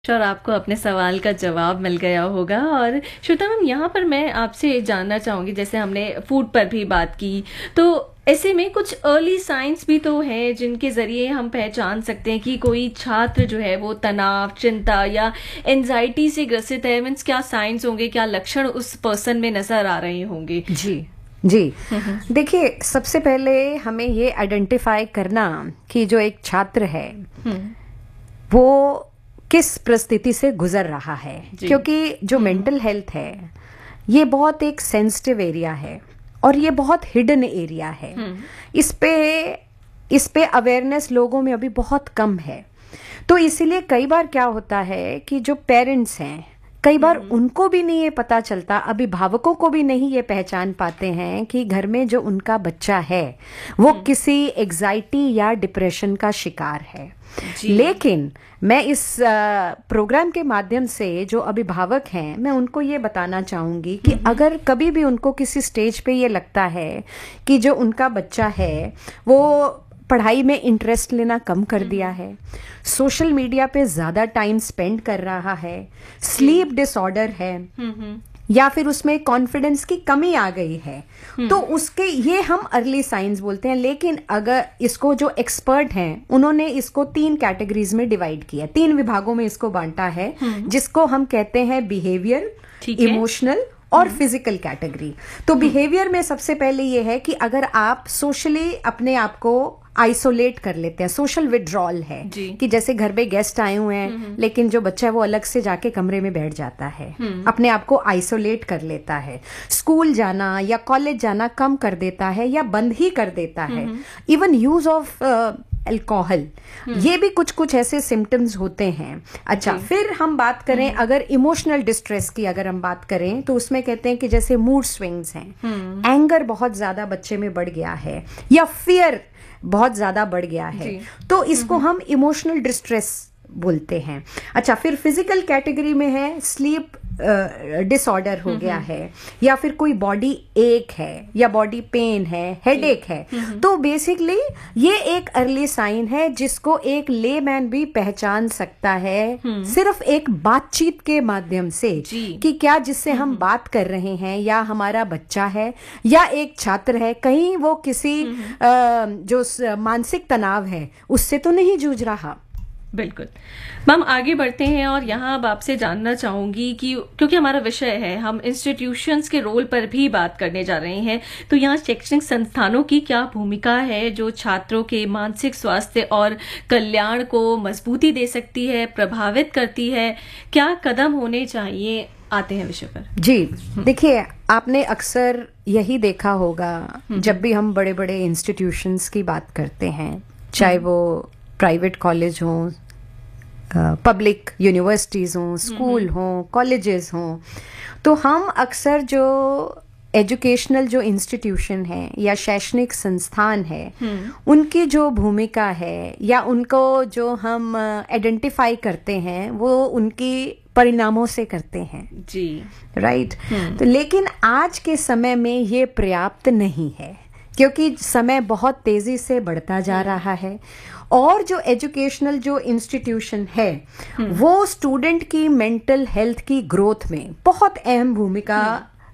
और आपको अपने सवाल का जवाब मिल गया होगा। और श्वेता मैम, यहाँ पर मैं आपसे जानना चाहूँगी, जैसे हमने फूड पर भी बात की, तो ऐसे में कुछ अर्ली साइंस भी तो हैं जिनके ज़रिए हम पहचान सकते हैं कि कोई छात्र जो है वो तनाव, चिंता या एंजाइटी से ग्रसित है। मीन्स क्या साइंस होंगे, क्या लक्षण उस पर्सन में नज़र आ रहे होंगे? जी जी। देखिए, सबसे पहले हमें ये आइडेंटिफाई करना कि जो एक छात्र है वो किस परिस्थिति से गुजर रहा है, क्योंकि जो मेंटल हेल्थ है ये बहुत एक सेंसिटिव एरिया है और ये बहुत हिडन एरिया है। इस पे अवेयरनेस लोगों में अभी बहुत कम है। तो इसीलिए कई बार क्या होता है कि जो पेरेंट्स हैं, कई बार उनको भी नहीं ये पता चलता, अभिभावकों को भी नहीं ये पहचान पाते हैं कि घर में जो उनका बच्चा है वो किसी एग्जाइटी या डिप्रेशन का शिकार है। लेकिन मैं इस प्रोग्राम के माध्यम से जो अभिभावक हैं, मैं उनको ये बताना चाहूंगी कि अगर कभी भी उनको किसी स्टेज पे ये लगता है कि जो उनका बच्चा है वो पढ़ाई में इंटरेस्ट लेना कम कर दिया है, सोशल मीडिया पे ज्यादा टाइम स्पेंड कर रहा है, स्लीप डिसऑर्डर है, या फिर उसमें कॉन्फिडेंस की कमी आ गई है, तो उसके ये हम अर्ली साइंस बोलते हैं। लेकिन अगर इसको जो एक्सपर्ट हैं उन्होंने इसको 3 कैटेगरीज में डिवाइड किया, 3 विभागों में इसको बांटा है, जिसको हम कहते हैं बिहेवियर, इमोशनल और फिजिकल कैटेगरी। तो बिहेवियर में सबसे पहले ये है कि अगर आप सोशली अपने आप को आइसोलेट कर लेते हैं, सोशल विड्रॉल है कि जैसे घर पे गेस्ट आए हुए हैं लेकिन जो बच्चा है वो अलग से जाके कमरे में बैठ जाता है, अपने आप को आइसोलेट कर लेता है, स्कूल जाना या कॉलेज जाना कम कर देता है या बंद ही कर देता है, इवन यूज ऑफ अल्कोहल, ये भी कुछ कुछ ऐसे सिम्टम्स होते हैं। अच्छा, फिर हम बात करें अगर इमोशनल डिस्ट्रेस की अगर हम बात करें तो उसमें कहते हैं कि जैसे मूड स्विंग्स हैं, एंगर बहुत ज्यादा बच्चे में बढ़ गया है या फियर बहुत ज्यादा बढ़ गया है, तो इसको हम इमोशनल डिस्ट्रेस बोलते हैं। अच्छा, फिर फिजिकल कैटेगरी में है स्लीप डिसऑर्डर हो गया है, या फिर कोई बॉडी एक है या बॉडी पेन है, हेडेक है। तो बेसिकली ये एक अर्ली साइन है जिसको एक लेमैन भी पहचान सकता है सिर्फ एक बातचीत के माध्यम से कि क्या जिससे हम बात कर रहे हैं या हमारा बच्चा है या एक छात्र है, कहीं वो किसी जो मानसिक तनाव है उससे तो नहीं जूझ रहा। बिल्कुल मैम, आगे बढ़ते हैं और यहाँ अब आपसे जानना चाहूंगी कि क्योंकि हमारा विषय है, हम इंस्टीट्यूशंस के रोल पर भी बात करने जा रहे हैं, तो यहाँ शैक्षणिक संस्थानों की क्या भूमिका है जो छात्रों के मानसिक स्वास्थ्य और कल्याण को मजबूती दे सकती है, प्रभावित करती है, क्या कदम होने चाहिए? आते हैं विषय पर। जी देखिए, आपने अक्सर यही देखा होगा जब भी हम बड़े बड़े इंस्टीट्यूशंस की बात करते हैं, चाहे वो प्राइवेट कॉलेज हों, पब्लिक यूनिवर्सिटीज़ हों, स्कूल हों, कॉलेजेस हों, तो हम अक्सर जो एजुकेशनल जो इंस्टीट्यूशन है या शैक्षणिक संस्थान है उनकी जो भूमिका है या उनको जो हम आइडेंटिफाई करते हैं वो उनकी परिणामों से करते हैं जी, राइट। तो लेकिन आज के समय में ये पर्याप्त नहीं है, क्योंकि समय बहुत तेजी से बढ़ता जा रहा है और जो एजुकेशनल जो इंस्टीट्यूशन है वो स्टूडेंट की मेंटल हेल्थ की ग्रोथ में बहुत अहम भूमिका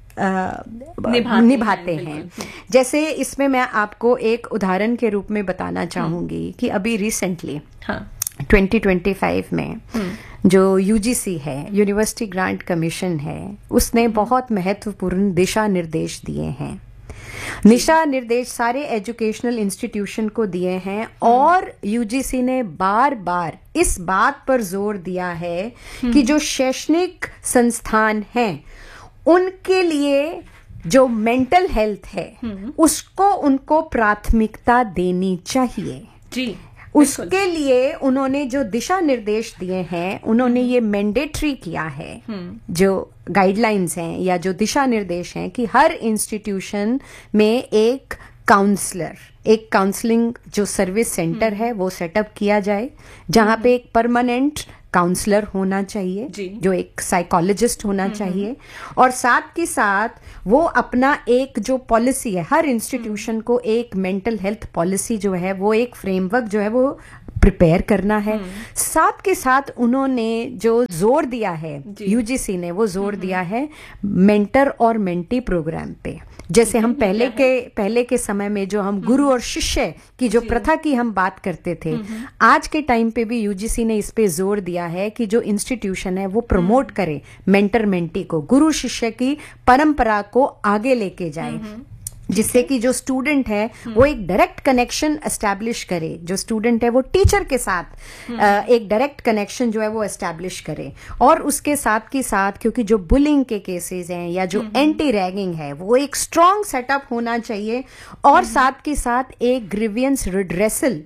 निभाते हैं। जैसे इसमें मैं आपको एक उदाहरण के रूप में बताना चाहूंगी कि अभी रिसेंटली 2025 में जो यूजीसी है, यूनिवर्सिटी ग्रांट कमीशन है, उसने बहुत महत्वपूर्ण दिशा निर्देश दिए हैं। दिशा निर्देश सारे एजुकेशनल इंस्टीट्यूशन को दिए हैं और यूजीसी ने बार बार इस बात पर जोर दिया है कि जो शैक्षणिक संस्थान हैं उनके लिए जो मेंटल हेल्थ है उसको उनको प्राथमिकता देनी चाहिए जी। उसके लिए उन्होंने जो दिशा निर्देश दिए हैं उन्होंने ये मैंडेटरी किया है, जो गाइडलाइंस हैं या जो दिशा निर्देश हैं कि हर इंस्टीट्यूशन में एक काउंसलर, एक काउंसलिंग जो सर्विस सेंटर है वो सेटअप किया जाए, जहां पे एक परमानेंट काउंसलर होना चाहिए, जो एक साइकोलॉजिस्ट होना चाहिए, और साथ के साथ वो अपना एक जो पॉलिसी है, हर इंस्टीट्यूशन को एक मेंटल हेल्थ पॉलिसी जो है वो एक फ्रेमवर्क जो है वो प्रिपेयर करना है। साथ के साथ उन्होंने जो जोर दिया है, यूजीसी ने वो जोर दिया है मेंटर और मेंटी प्रोग्राम पे। जैसे हम पहले के समय में जो हम गुरु और शिष्य की जो प्रथा की हम बात करते थे, आज के टाइम पे भी यूजीसी ने इस पे जोर दिया है कि जो इंस्टीट्यूशन है वो प्रमोट करे मेंटर मेंटी को, गुरु शिष्य की परंपरा को आगे लेके जाए, जिससे कि जो स्टूडेंट है वो एक डायरेक्ट कनेक्शन एस्टैब्लिश करे, जो स्टूडेंट है वो टीचर के साथ एक डायरेक्ट कनेक्शन जो है वो एस्टैब्लिश करे। और उसके साथ के साथ क्योंकि जो बुलिंग के केसेस हैं या जो एंटी रैगिंग है वो एक स्ट्रॉन्ग सेटअप होना चाहिए, और साथ के साथ एक ग्रीवियंस रिड्रेसल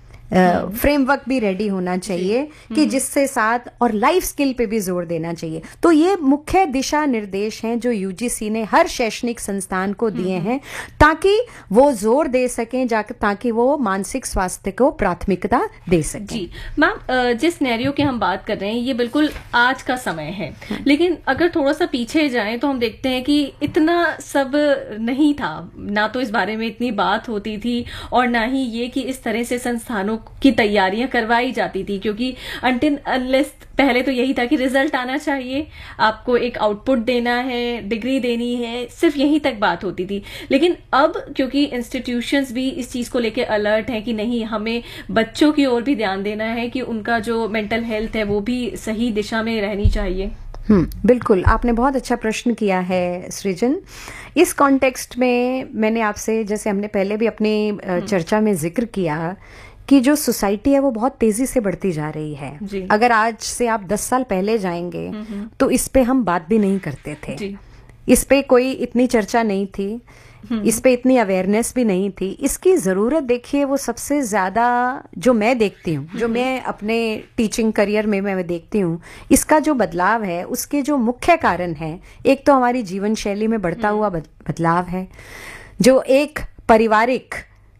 फ्रेमवर्क भी रेडी होना चाहिए कि जिससे साथ और लाइफ स्किल पे भी जोर देना चाहिए। तो ये मुख्य दिशा निर्देश हैं जो यूजीसी ने हर शैक्षणिक संस्थान को दिए हैं ताकि वो जोर दे सकें, ताकि वो मानसिक स्वास्थ्य को प्राथमिकता दे सकें। जी मैम, जिस सिनेरियो की हम बात कर रहे हैं ये बिल्कुल आज का समय है, लेकिन अगर थोड़ा सा पीछे जाएं तो हम देखते हैं कि इतना सब नहीं था, ना तो इस बारे में इतनी बात होती थी और ना ही ये कि इस तरह से संस्थानों की तैयारियां करवाई जाती थी, क्योंकि अनटिल अनलेस पहले तो यही था कि रिजल्ट आना चाहिए, आपको एक आउटपुट देना है, डिग्री देनी है, सिर्फ यहीं तक बात होती थी। लेकिन अब क्योंकि इंस्टीट्यूशंस भी इस चीज को लेके अलर्ट हैं कि नहीं, हमें बच्चों की ओर भी ध्यान देना है कि उनका जो मेंटल हेल्थ है वो भी सही दिशा में रहनी चाहिए। बिल्कुल, आपने बहुत अच्छा प्रश्न किया है सृजन। इस कॉन्टेक्स्ट में मैंने आपसे, जैसे हमने पहले भी अपनी चर्चा में जिक्र किया कि जो सोसाइटी है वो बहुत तेजी से बढ़ती जा रही है। अगर आज से आप 10 साल पहले जाएंगे तो इस पे हम बात भी नहीं करते थे, इस पे कोई इतनी चर्चा नहीं थी, इस पे इतनी अवेयरनेस भी नहीं थी। इसकी जरूरत देखिए वो सबसे ज्यादा जो मैं देखती हूँ, जो मैं अपने टीचिंग करियर में मैं देखती हूँ, इसका जो बदलाव है उसके जो मुख्य कारण है, एक तो हमारी जीवन शैली में बढ़ता हुआ बदलाव है, जो एक पारिवारिक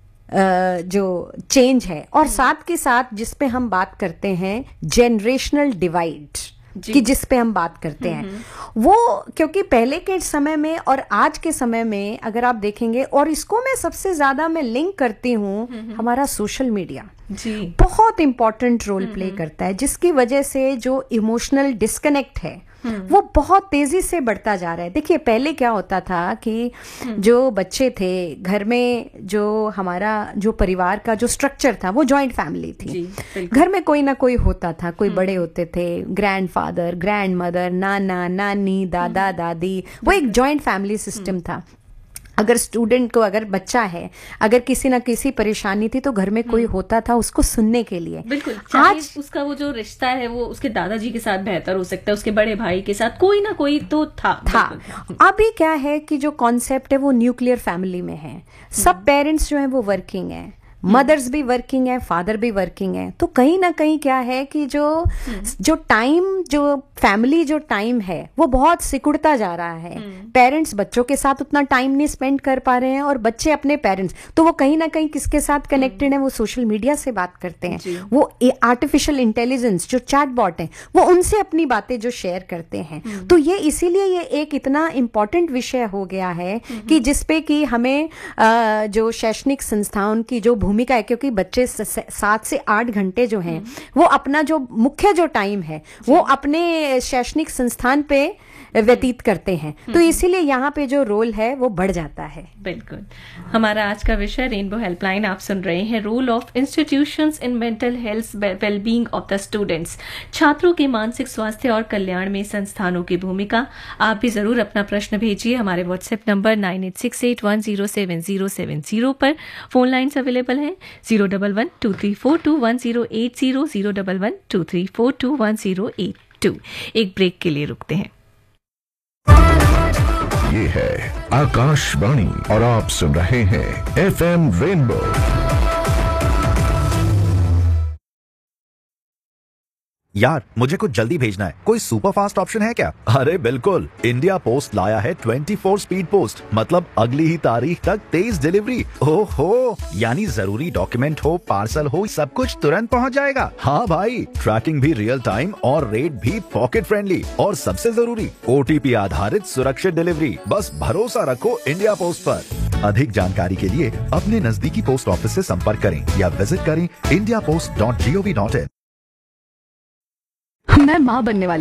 जो चेंज है, और साथ के साथ जिस पे हम बात करते हैं जेनरेशनल डिवाइड कि जिस पे हम बात करते हैं वो, क्योंकि पहले के समय में और आज के समय में अगर आप देखेंगे, और इसको मैं सबसे ज्यादा मैं लिंक करती हूँ हमारा सोशल मीडिया बहुत इंपॉर्टेंट रोल प्ले करता है, जिसकी वजह से जो इमोशनल डिस्कनेक्ट है वो बहुत तेजी से बढ़ता जा रहा है। देखिए पहले क्या होता था कि जो बच्चे थे घर में, जो हमारा जो परिवार का जो स्ट्रक्चर था वो जॉइंट फैमिली थी, घर में कोई ना कोई होता था, कोई बड़े होते थे, ग्रैंडफादर, ग्रैंड मदर, नाना नानी, दादा दादी, वो एक जॉइंट फैमिली सिस्टम था। अगर स्टूडेंट को, अगर बच्चा है, अगर किसी ना किसी परेशानी थी तो घर में कोई होता था उसको सुनने के लिए। बिल्कुल, आज उसका वो जो रिश्ता है वो उसके दादाजी के साथ बेहतर हो सकता है, उसके बड़े भाई के साथ कोई ना कोई तो था। अभी क्या है कि जो कॉन्सेप्ट है वो न्यूक्लियर फैमिली में है, सब पेरेंट्स जो है वो वर्किंग है, मदर्स भी वर्किंग है, फादर भी वर्किंग है, तो कहीं ना कहीं क्या है कि जो टाइम, जो फैमिली जो टाइम है वो बहुत सिकुड़ता जा रहा है। पेरेंट्स बच्चों के साथ उतना टाइम नहीं स्पेंड कर पा रहे हैं और बच्चे अपने पेरेंट्स, तो वो कहीं ना कहीं किसके साथ कनेक्टेड है, वो सोशल मीडिया से बात करते हैं, वो आर्टिफिशियल इंटेलिजेंस जो चैटबॉट है वो उनसे अपनी बातें जो शेयर करते हैं। तो ये इसीलिए ये एक इतना इम्पोर्टेंट विषय हो गया है कि जिसपे कि हमें जो शैक्षणिक संस्थाओं की जो भूमिका है, क्योंकि बच्चे 7 से 8 घंटे जो हैं वो अपना जो मुख्य जो टाइम है वो अपने शैक्षणिक संस्थान पे व्यतीत करते हैं, तो इसीलिए यहाँ पे जो रोल है वो बढ़ जाता है। बिल्कुल, हमारा आज का विषय रेनबो हेल्पलाइन आप सुन रहे हैं, role of institutions in mental health wellbeing of the students, छात्रों के मानसिक स्वास्थ्य और कल्याण में संस्थानों की भूमिका। आप भी जरूर अपना प्रश्न भेजिए हमारे व्हाट्सएप नंबर 9868107070 पर। फोन लाइन्स अवेलेबल हैं 011-2342-1080, 011-2342-1082। एक ब्रेक के लिए रुकते हैं। ये है आकाशवाणी और आप सुन रहे हैं FM रेनबो। यार मुझे कुछ जल्दी भेजना है, कोई सुपर फास्ट ऑप्शन है क्या? अरे बिल्कुल, इंडिया पोस्ट लाया है 24 स्पीड पोस्ट, मतलब अगली ही तारीख तक तेज डिलीवरी। ओहो, यानी जरूरी डॉक्यूमेंट हो, पार्सल हो, सब कुछ तुरंत पहुंच जाएगा। हाँ भाई, ट्रैकिंग भी रियल टाइम और रेट भी पॉकेट फ्रेंडली, और सबसे जरूरी OTP आधारित सुरक्षित डिलीवरी। बस भरोसा रखो इंडिया पोस्ट पर। अधिक जानकारी के लिए अपने नजदीकी पोस्ट ऑफिस से संपर्क करें या विजिट करें indiapost.gov.in। मैं माँ बनने वाली